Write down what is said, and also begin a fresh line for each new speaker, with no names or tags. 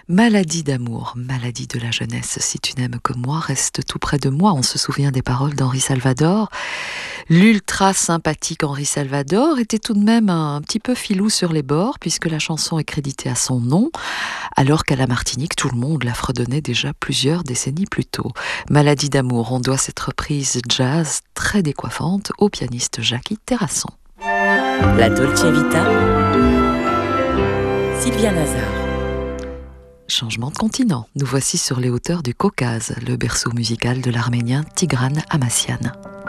Maladie d'amour, maladie de la jeunesse, si tu n'aimes que moi, reste tout près de moi. On se souvient des paroles d'Henri Salvador. L'ultra sympathique Henri Salvador était tout de même un petit peu filou sur les bords, puisque la chanson est créditée à son nom, alors qu'à la Martinique, tout le monde la fredonnait déjà plusieurs décennies plus tôt. Maladie d'amour, on doit cette reprise jazz très décoiffante au pianiste Jackie Terrasson.
La Dolce Vita, Sylvia Nazar.
Changement de continent, nous voici sur les hauteurs du Caucase, le berceau musical de l'Arménien Tigran Amassian.